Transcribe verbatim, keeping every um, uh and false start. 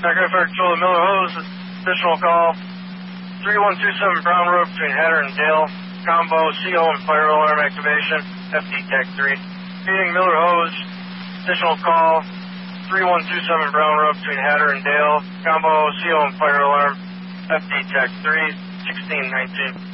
Background Fire Control to Miller Hose. Additional call. three one two seven Brown Road between Hatter and Dale. Combo C O and fire alarm activation. F D Tech three. Repeating Miller Hose. Additional call. three one two seven Brown Road between Hatter and Dale. Combo C O and fire alarm. F D Tech three. sixteen nineteen.